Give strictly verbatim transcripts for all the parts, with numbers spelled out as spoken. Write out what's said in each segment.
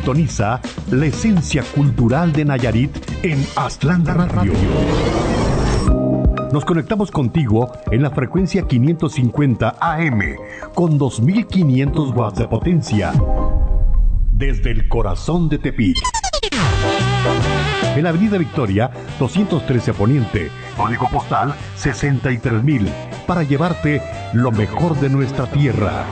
Sintoniza la esencia cultural de Nayarit en Aztlán Radio. Nos conectamos contigo en la frecuencia quinientos cincuenta A M con dos mil quinientos watts de potencia desde el corazón de Tepic. En la Avenida Victoria, doscientos trece Poniente, código postal sesenta y tres mil, para llevarte lo mejor de nuestra tierra.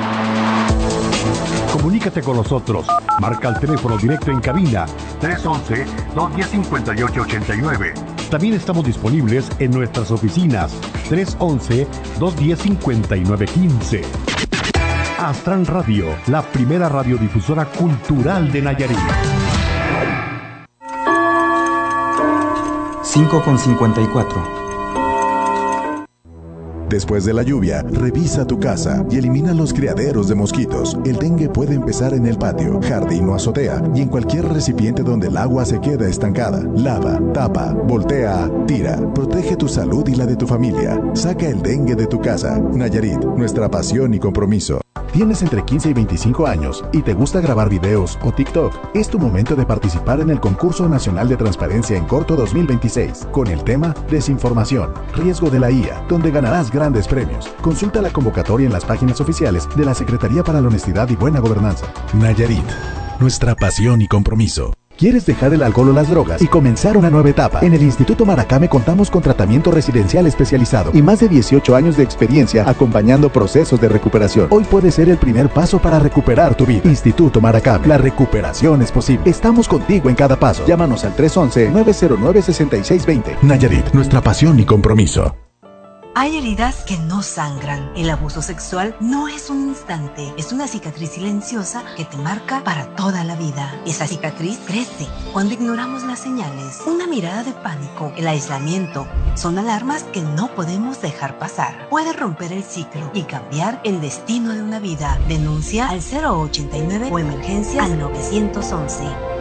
Comunícate con nosotros. Marca el teléfono directo en cabina tres once, dos diez, cincuenta y ocho ochenta y nueve. También estamos disponibles en nuestras oficinas tres once, dos diez, cincuenta y nueve quince. Aztlán Radio, la primera radiodifusora cultural de Nayarit. cinco con cincuenta y cuatro. Después de la lluvia, revisa tu casa y elimina los criaderos de mosquitos. El dengue puede empezar en el patio, jardín o azotea y en cualquier recipiente donde el agua se queda estancada. Lava, tapa, voltea, tira. Protege tu salud y la de tu familia. Saca el dengue de tu casa. Nayarit, nuestra pasión y compromiso. ¿Tienes entre quince y veinticinco años y te gusta grabar videos o TikTok? Es tu momento de participar en el Concurso Nacional de Transparencia en Corto dos mil veintiséis, con el tema Desinformación, riesgo de la I A, donde ganarás grandes premios. Consulta la convocatoria en las páginas oficiales de la Secretaría para la Honestidad y Buena Gobernanza. Nayarit, nuestra pasión y compromiso. ¿Quieres dejar el alcohol o las drogas y comenzar una nueva etapa? En el Instituto Maracame contamos con tratamiento residencial especializado y más de dieciocho años de experiencia acompañando procesos de recuperación. Hoy puede ser el primer paso para recuperar tu vida. Instituto Maracame, la recuperación es posible. Estamos contigo en cada paso. Llámanos al tres once, nueve cero nueve, seis seis dos cero. Nayarit, nuestra pasión y compromiso. Hay heridas que no sangran. El abuso sexual no es un instante, es una cicatriz silenciosa que te marca para toda la vida. Esa cicatriz crece cuando ignoramos las señales. Una mirada de pánico, el aislamiento, son alarmas que no podemos dejar pasar. Puede romper el ciclo y cambiar el destino de una vida. Denuncia al cero ochenta y nueve o emergencia al nueve once.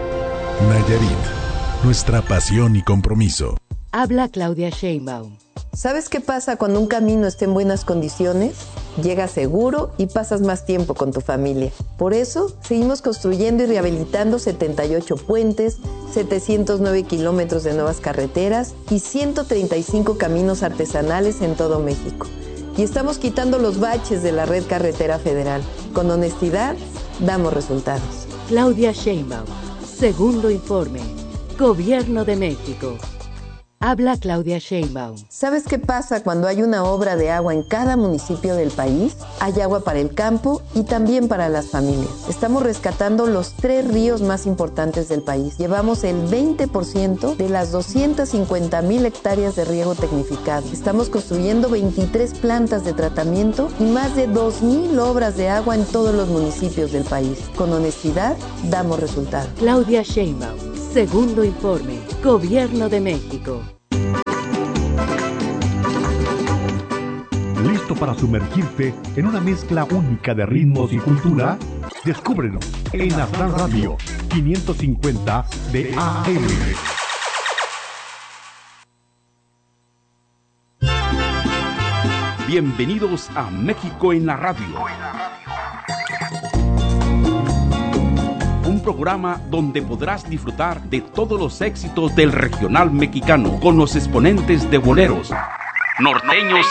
Nayarit, nuestra pasión y compromiso. Habla Claudia Sheinbaum. ¿Sabes qué pasa cuando un camino está en buenas condiciones? Llegas seguro y pasas más tiempo con tu familia. Por eso, seguimos construyendo y rehabilitando setenta y ocho puentes, setecientos nueve kilómetros de nuevas carreteras y ciento treinta y cinco caminos artesanales en todo México. Y estamos quitando los baches de la red carretera federal. Con honestidad, damos resultados. Claudia Sheinbaum. Segundo informe. Gobierno de México. Habla Claudia Sheinbaum. ¿Sabes qué pasa cuando hay una obra de agua en cada municipio del país? Hay agua para el campo y también para las familias. Estamos rescatando los tres ríos más importantes del país. Llevamos el veinte por ciento de las doscientas cincuenta mil hectáreas de riego tecnificado. Estamos construyendo veintitrés plantas de tratamiento y más de dos mil obras de agua en todos los municipios del país. Con honestidad, damos resultados. Claudia Sheinbaum. Segundo informe. Gobierno de México. ¿Listo para sumergirte en una mezcla única de ritmos y cultura? Descúbrelo en Aztlán Radio quinientos cincuenta de A M. Bienvenidos a México en la Radio. Un programa donde podrás disfrutar de todos los éxitos del regional mexicano con los exponentes de boleros, norteños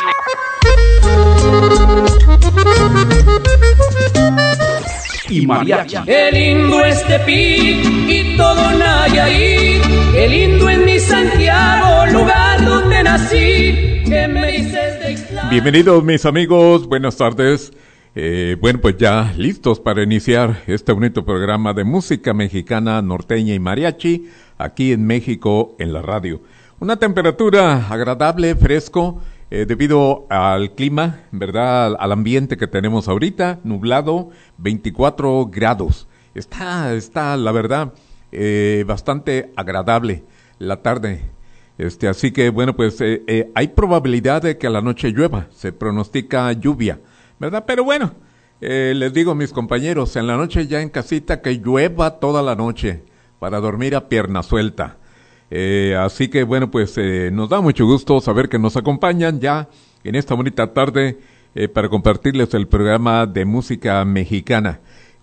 y mariachi. Qué lindo es Tepic y todo Nayarit, qué lindo es mi Santiago, lugar donde nací. ¿Qué me dices de Ixtlán? Bienvenidos mis amigos, buenas tardes. Eh, bueno, pues ya listos para iniciar este bonito programa de música mexicana, norteña y mariachi, aquí en México en la radio. Una temperatura agradable, fresco, eh, debido al clima, ¿verdad? Al, al ambiente que tenemos ahorita, nublado, veinticuatro grados. Está, está, la verdad, eh, bastante agradable la tarde. Este, así que, bueno, pues eh, eh, hay probabilidad de que a la noche llueva, se pronostica lluvia, ¿verdad? Pero bueno, eh, les digo a mis compañeros, en la noche ya en casita que llueva toda la noche para dormir a pierna suelta. Eh, así que bueno, pues eh, nos da mucho gusto saber que nos acompañan ya en esta bonita tarde eh, para compartirles el programa de música mexicana.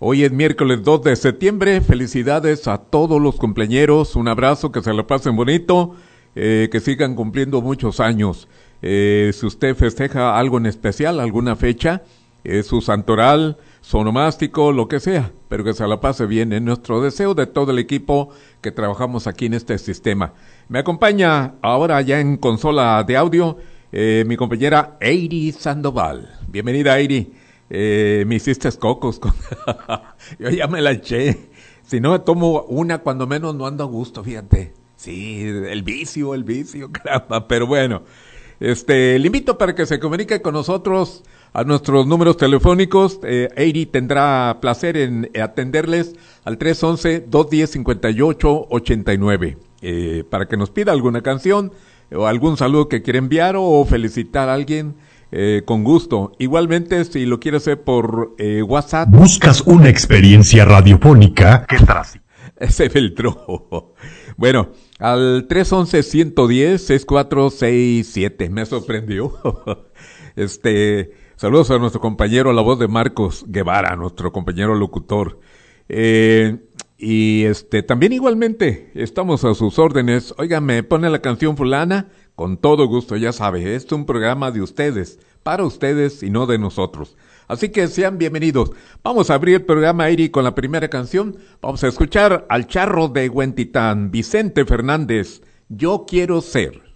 Hoy es miércoles dos de septiembre, felicidades a todos los cumpleañeros, un abrazo, que se la pasen bonito, eh, que sigan cumpliendo muchos años. Eh, si usted festeja algo en especial, alguna fecha, eh, su santoral, su onomástico, lo que sea, pero que se la pase bien, es nuestro deseo de todo el equipo que trabajamos aquí en este sistema. Me acompaña ahora ya en consola de audio eh, mi compañera Eiri Sandoval. Bienvenida, Eiri. Eh, me hiciste cocos. Con Yo ya me la eché. Si no me tomo una, cuando menos no ando a gusto, fíjate. Sí, el vicio, el vicio, caramba. Pero bueno, este, le invito para que se comunique con nosotros a nuestros números telefónicos. Eh, Eiri tendrá placer en atenderles al tres once, dos diez, cincuenta y ocho, ochenta y nueve. Eh, para que nos pida alguna canción o algún saludo que quiera enviar o felicitar a alguien. Eh, con gusto. Igualmente, si lo quiere hacer por eh, WhatsApp. ¿Buscas una experiencia radiofónica? ¿Qué tal así? Se filtró. Bueno, al tres once, ciento diez, sesenta y cuatro sesenta y siete. Me sorprendió. Este, saludos a nuestro compañero, la voz de Marcos Guevara, nuestro compañero locutor. Eh, y este, también igualmente, estamos a sus órdenes. Oiga, me pone la canción fulana. Con todo gusto, ya sabe, este es un programa de ustedes, para ustedes y no de nosotros. Así que sean bienvenidos. Vamos a abrir el programa, Eiri, con la primera canción. Vamos a escuchar al charro de Huentitán, Vicente Fernández, Yo Quiero Ser.